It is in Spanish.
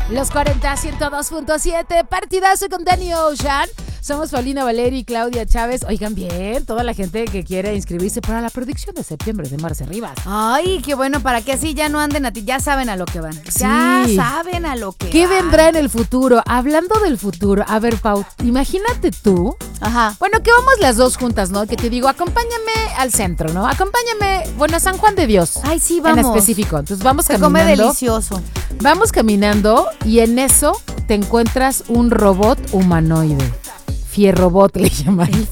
Los 40, 102.7, partidazo con Danny Ocean. Somos Paulina Valeri y Claudia Chávez. Oigan bien, toda la gente que quiere inscribirse para la predicción de septiembre de Marce Rivas. Ay, qué bueno, para que así ya no anden a ti, ya saben a lo que van. Sí. Ya saben a lo que ¿Qué van. vendrá en el futuro? Hablando del futuro, a ver, Pau, imagínate tú. Ajá. Bueno, que vamos las dos juntas, ¿no? Que te digo, acompáñame al centro, ¿no? Acompáñame, bueno, a San Juan de Dios. Ay, sí, vamos. En específico. Entonces vamos Se caminando. come delicioso. Vamos caminando y en eso te encuentras un robot humanoide. Fierrobot le llaman.